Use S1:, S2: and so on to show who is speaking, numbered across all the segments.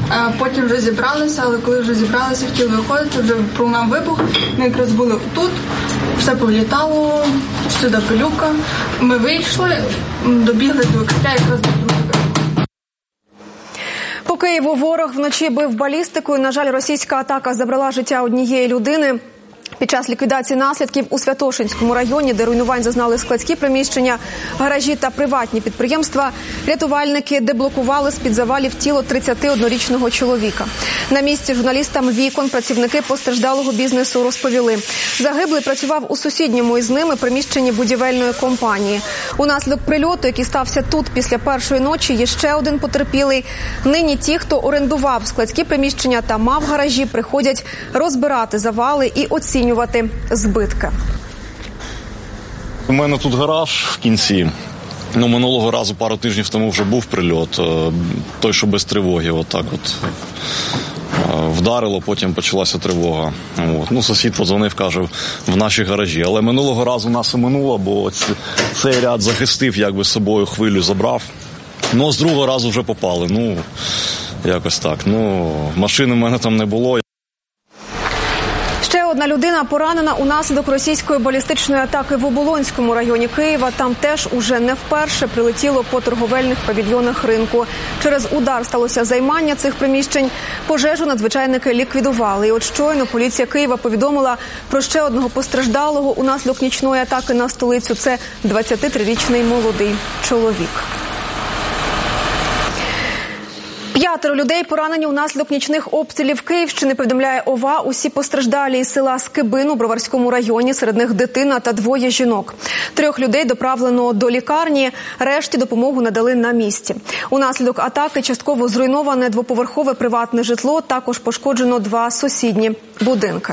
S1: Потім вже зібралися, але коли вже зібралися, хотіли виходити, вже пролунав вибух. Ми якраз були тут, все повлітало, сюди пилюка. Ми вийшли, добігли до укриття, якраз до другого вибуху.
S2: По Києву ворог вночі бив балістикою. На жаль, російська атака забрала життя однієї людини. Під час ліквідації наслідків у Святошинському районі, де руйнувань зазнали складські приміщення, гаражі та приватні підприємства, рятувальники деблокували з-під завалів тіло 31-річного чоловіка. На місці журналістам «Вікон» працівники постраждалого бізнесу розповіли. Загиблий працював у сусідньому із ними приміщенні будівельної компанії. Унаслідок прильоту, який стався тут після першої ночі, є ще один потерпілий. Нині ті, хто орендував складські приміщення та мав гаражі, приходять розбирати завали і оцінювати збитки.
S3: У мене тут гараж в кінці. Минулого разу, пару тижнів тому, вже був прильот. Той, що без тривоги, отак от. Вдарило, потім почалася тривога. Сусід подзвонив, каже, в наші гаражі. Але минулого разу нас оминуло, бо цей ряд захистив, якби з собою хвилю забрав. З другого разу вже попали. Якось так. Машини в мене там не було.
S2: Ще одна людина поранена унаслідок російської балістичної атаки в Оболонському районі Києва. Там теж уже не вперше прилетіло по торговельних павільйонах ринку. Через удар сталося займання цих приміщень. Пожежу надзвичайники ліквідували. І от щойно поліція Києва повідомила про ще одного постраждалого унаслідок нічної атаки на столицю. Це 23-річний молодий чоловік. 5 людей поранені унаслідок нічних обстрілів Київщини, повідомляє ОВА. Усі постраждалі із села Скибин у Броварському районі, серед них дитина та 2 жінок. 3 людей доправлено до лікарні, решті допомогу надали на місці. Унаслідок атаки частково зруйноване двоповерхове приватне житло, також пошкоджено 2 сусідні будинки.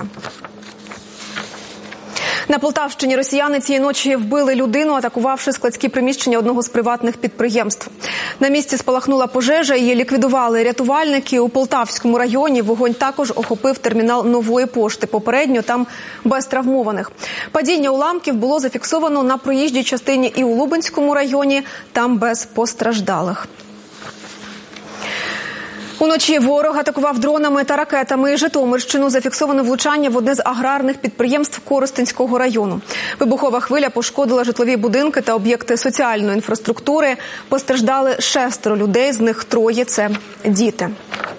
S2: На Полтавщині росіяни цієї ночі вбили людину, атакувавши складські приміщення одного з приватних підприємств. На місці спалахнула пожежа, її ліквідували рятувальники. У Полтавському районі вогонь також охопив термінал Нової пошти. Попередньо там без травмованих. Падіння уламків було зафіксовано на проїжджій частині і у Лубенському районі, там без постраждалих. Уночі ворог атакував дронами та ракетами і Житомирщину. Зафіксовано влучання в одне з аграрних підприємств Коростенського району. Вибухова хвиля пошкодила житлові будинки та об'єкти соціальної інфраструктури. Постраждали 6 людей, з них 3 – це діти.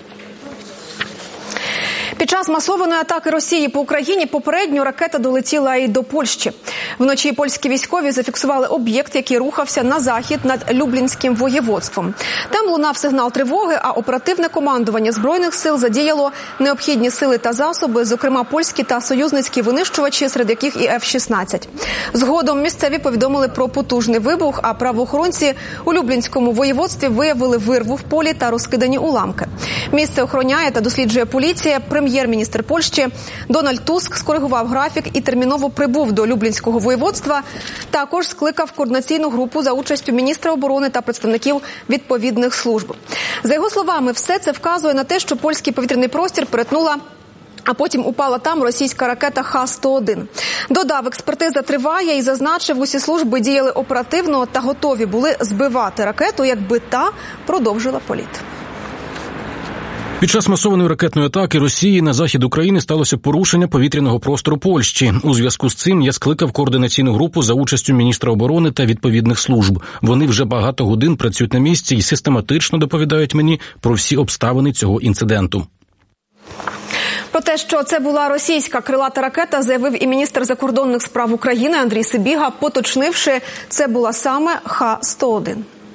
S2: Під час масованої атаки Росії по Україні попередньо ракета долетіла і до Польщі. Вночі польські військові зафіксували об'єкт, який рухався на захід над Люблінським воєводством. Там лунав сигнал тривоги, а оперативне командування Збройних сил задіяло необхідні сили та засоби, зокрема польські та союзницькі винищувачі, серед яких і F-16. Згодом місцеві повідомили про потужний вибух, а правоохоронці у Люблінському воєводстві виявили вирву в полі та розкидані уламки. Місце охороняє та досліджує поліція. Прем'єр-міністр Польщі Дональд Туск скоригував графік і терміново прибув до Люблінського воєводства. Також скликав координаційну групу за участю міністра оборони та представників відповідних служб. За його словами, все це вказує на те, що польський повітряний простір перетнула, а потім упала там російська ракета Х-101. Додав, експертиза триває і зазначив, усі служби діяли оперативно та готові були збивати ракету, якби та продовжила політ.
S4: Під час масованої ракетної атаки Росії на захід України сталося порушення повітряного простору Польщі. У зв'язку з цим я скликав координаційну групу за участю міністра оборони та відповідних служб. Вони вже багато годин працюють на місці і систематично доповідають мені про всі обставини цього інциденту.
S2: Про те, що це була російська крилата ракета, заявив і міністр закордонних справ України Андрій Сибіга, поточнивши, це була саме Х-101.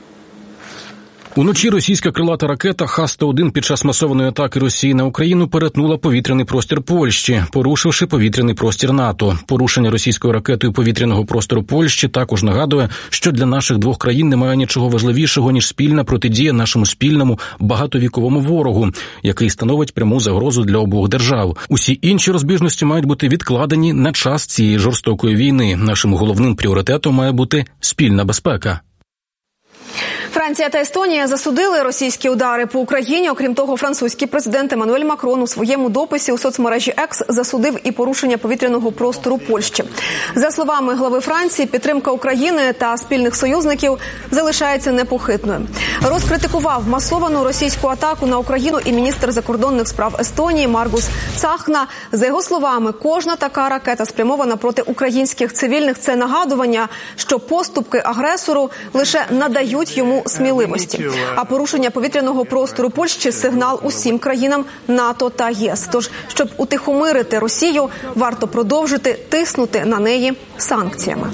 S4: Уночі російська крилата ракета Х-101 під час масованої атаки Росії на Україну перетнула повітряний простір Польщі, порушивши повітряний простір НАТО. Порушення російською ракетою повітряного простору Польщі також нагадує, що для наших двох країн немає нічого важливішого, ніж спільна протидія нашому спільному багатовіковому ворогу, який становить пряму загрозу для обох держав. Усі інші розбіжності мають бути відкладені на час цієї жорстокої війни. Нашим головним пріоритетом має бути спільна безпека.
S2: Франція та Естонія засудили російські удари по Україні. Окрім того, французький президент Еммануель Макрон у своєму дописі у соцмережі X засудив і порушення повітряного простору Польщі. За словами глави Франції, підтримка України та спільних союзників залишається непохитною. Розкритикував масовану російську атаку на Україну і міністр закордонних справ Естонії Маргус Цахна. За його словами, кожна така ракета, спрямована проти українських цивільних, це нагадування, що поступки агресору лише надають йому сміливості. А порушення повітряного простору Польщі – сигнал усім країнам НАТО та ЄС. Тож, щоб утихомирити Росію, варто продовжити тиснути на неї санкціями.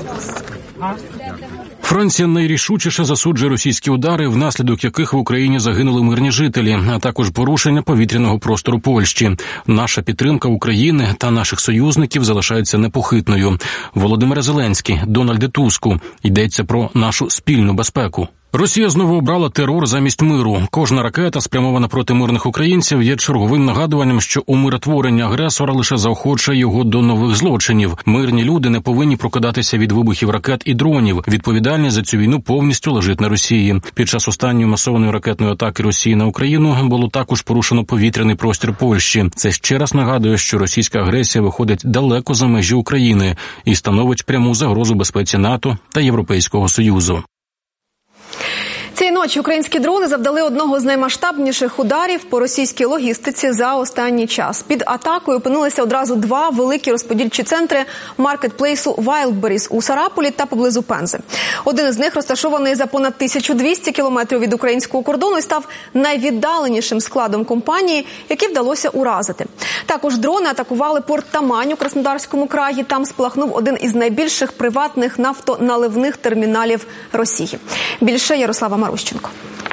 S4: Франція найрішучіше засуджує російські удари, внаслідок яких в Україні загинули мирні жителі, а також порушення повітряного простору Польщі. Наша підтримка України та наших союзників залишається непохитною. Володимир Зеленський, Дональду Туску. Йдеться про нашу спільну безпеку. Росія знову обрала терор замість миру. Кожна ракета, спрямована проти мирних українців, є черговим нагадуванням, що умиротворення агресора лише заохочує його до нових злочинів. Мирні люди не повинні прокидатися від вибухів ракет і дронів. Відповідальність за цю війну повністю лежить на Росії. Під час останньої масованої ракетної атаки Росії на Україну було також порушено повітряний простір Польщі. Це ще раз нагадує, що російська агресія виходить далеко за межі України і становить пряму загрозу безпеці НАТО та Європейського Союзу.
S2: Цієї ночі українські дрони завдали одного з наймасштабніших ударів по російській логістиці за останній час. Під атакою опинилися одразу два великі розподільчі центри маркетплейсу Wildberries у Сарапулі та поблизу Пензи. Один із них розташований за понад 1200 кілометрів від українського кордону і став найвіддаленішим складом компанії, який вдалося уразити. Також дрони атакували порт Тамань у Краснодарському краї. Там спалахнув один із найбільших приватних нафтоналивних терміналів Росії. Більше Ярослава Марущенко.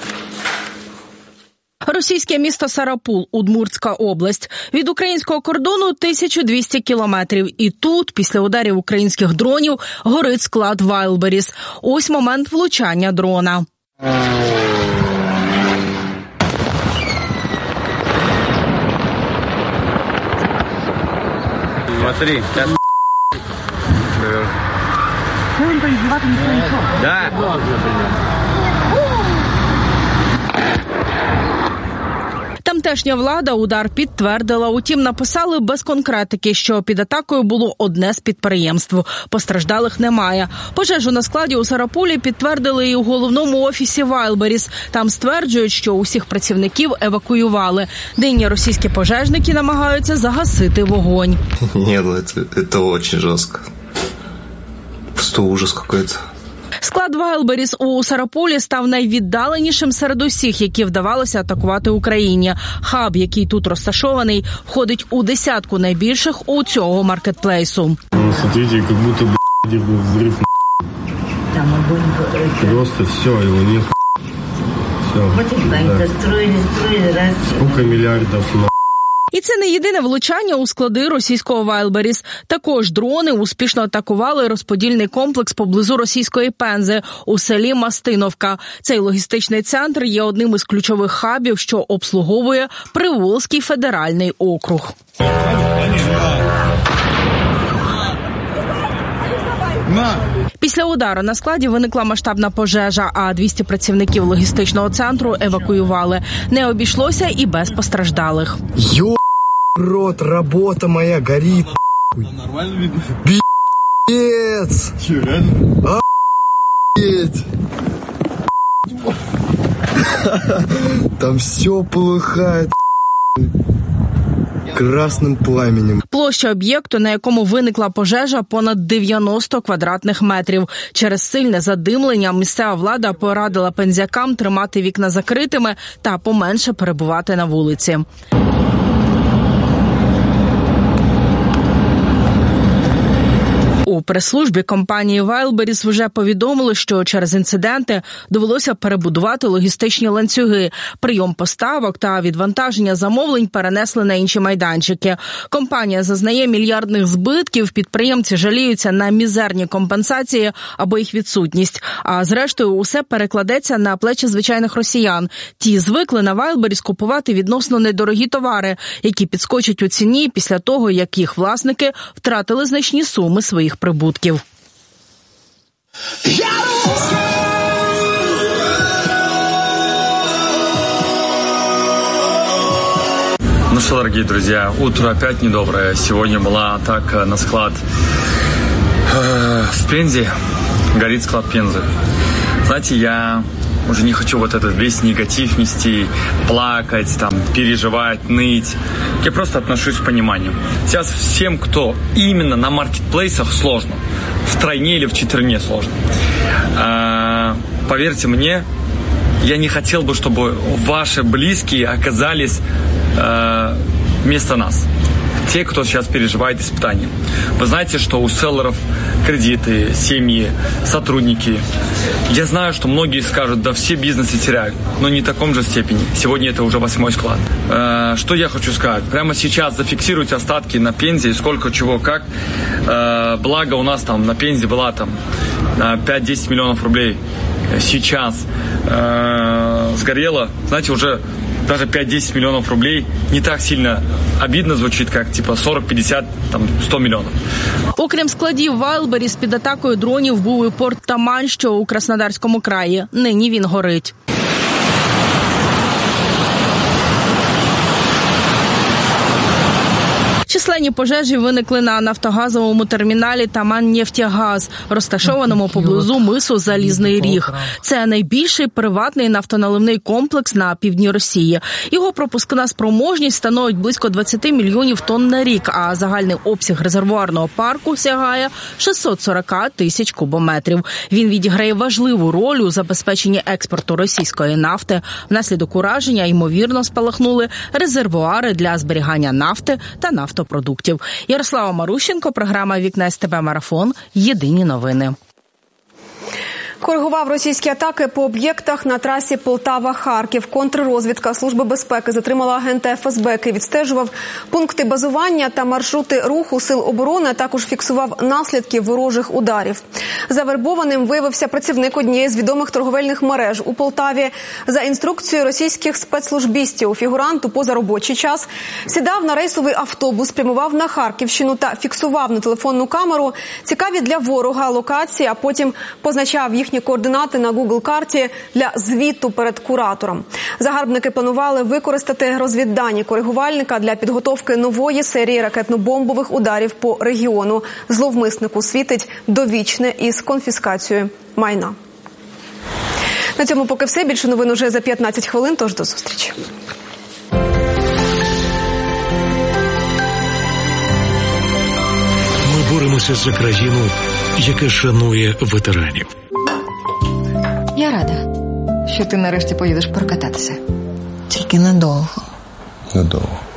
S5: Російське місто Сарапул, Удмуртська область. Від українського кордону 1200 кілометрів. І тут, після ударів українських дронів, горить склад Wildberries. Ось момент влучання дрона.
S6: Смотри, сейчас. Да.
S5: Тамтешня влада удар підтвердила, утім написали без конкретики, що під атакою було одне з підприємств. Постраждалих немає. Пожежу на складі у Сарапулі підтвердили і у головному офісі Wildberries. Там стверджують, що усіх працівників евакуювали. Нині російські пожежники намагаються загасити вогонь.
S7: Ні, це дуже жорстко. Просто ужас какой-то.
S5: Склад Wildberries у Сарапулі став найвіддаленішим серед усіх, які вдавалося атакувати Україні. Хаб, який тут розташований, входить у десятку найбільших у цього маркетплейсу.
S8: Смотрите, як будто був взрыв. Просто все, його нет. Все. Сколько мільярдів на...
S5: І це не єдине влучання у склади російського Wildberries. Також дрони успішно атакували розподільний комплекс поблизу російської Пензи у селі Мастиновка. Цей логістичний центр є одним із ключових хабів, що обслуговує Приволзький федеральний округ. Після удару на складі виникла масштабна пожежа, а 200 працівників логістичного центру евакуювали. Не обійшлося і без постраждалих.
S9: Рот, работа моя горит.
S8: Нормально видно?
S9: Пи***ц!
S8: Че, реально?
S9: Охуеть! Там все полыхает красним пламенем.
S5: Площа об'єкту, на якому виникла пожежа, понад 90 квадратних метрів. Через сильне задимлення місцева влада порадила пензякам тримати вікна закритими та поменше перебувати на вулиці. У прес-службі компанії Wildberries вже повідомили, що через інциденти довелося перебудувати логістичні ланцюги. Прийом поставок та відвантаження замовлень перенесли на інші майданчики. Компанія зазнає мільярдних збитків, підприємці жаліються на мізерні компенсації або їх відсутність. А зрештою усе перекладеться на плечі звичайних росіян. Ті звикли на Wildberries купувати відносно недорогі товари, які підскочать у ціні після того, як їх власники втратили значні суми своїх прибутків.
S6: Ну что, дорогие друзья, утро опять недоброе. Сегодня была атака на склад в Пензе. Горит склад Пензы. Знаете, я уже не хочу вот этот весь негатив нести, плакать, там, переживать, ныть. Я просто отношусь с пониманием. Сейчас всем, кто именно на маркетплейсах, сложно. Втройне или вчетверне сложно. Поверьте мне, я не хотел бы, чтобы ваши близкие оказались вместо нас. Те, кто сейчас переживает испытания. Вы знаете, что у селлеров кредиты, семьи, сотрудники. Я знаю, что многие скажут, да все бизнесы теряют, но не в таком же степени. Сегодня это уже 8-й склад. Что я хочу сказать? Прямо сейчас зафиксируйте остатки на Пензе и сколько чего как. Благо у нас там на Пензе была там 5-10 миллионов рублей. Сейчас сгорело, знаете, уже даже 5-10 миллионов рублей не так сильно обидно звучить, как типа 40-50, там 100 мільйонів.
S5: Окрім складів Вайлберіс, під атакою дронів був і порт Тамань, що у Краснодарському краї. Нині він горить. Численні пожежі виникли на нафтогазовому терміналі Тамань-Нефтягаз, розташованому поблизу мису Залізний Ріг. Це найбільший приватний нафтоналивний комплекс на півдні Росії. Його пропускна спроможність становить близько 20 мільйонів тонн на рік, а загальний обсяг резервуарного парку сягає 640 тисяч кубометрів. Він відіграє важливу роль у забезпеченні експорту російської нафти. Внаслідок ураження, ймовірно, спалахнули резервуари для зберігання нафти та нафтопродуктів. Ярослава Марущенко, програма «Вікна СТБ Марафон». Єдині новини.
S2: Коригував російські атаки по об'єктах на трасі Полтава-Харків. Контррозвідка Служби безпеки затримала агента ФСБ, який відстежував пункти базування та маршрути руху сил оборони, а також фіксував наслідки ворожих ударів. Завербованим виявився працівник однієї з відомих торговельних мереж у Полтаві. За інструкцією російських спецслужбістів, фігурант у позаробочий час сідав на рейсовий автобус, прямував на Харківщину та фіксував на телефонну камеру цікаві для ворога локації, а потім позначав їхні координати на Google-карті для звіту перед куратором. Загарбники планували використати розвіддані коригувальника для підготовки нової серії ракетно-бомбових ударів по регіону. Зловмиснику світить довічне із конфіскацією майна. На цьому поки все. Більше новин уже за 15 хвилин, тож до зустрічі.
S10: Ми боремося за країну, яка шанує ветеранів.
S11: Я рада, що ти нарешті поїдеш прокататися. Тільки недовго.
S7: Недовго.